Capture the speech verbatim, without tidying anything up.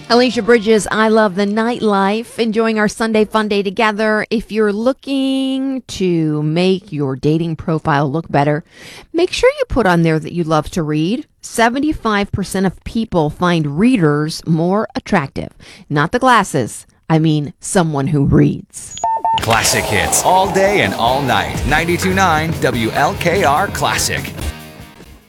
Alicia Bridges, I love the nightlife. Enjoying our Sunday fun day together. If you're looking to make your dating profile look better, make sure you put on there that you love to read. seventy-five percent of people find readers more attractive. Not the glasses. I mean, someone who reads. Classic hits all day and all night. ninety-two point nine W L K R Classic.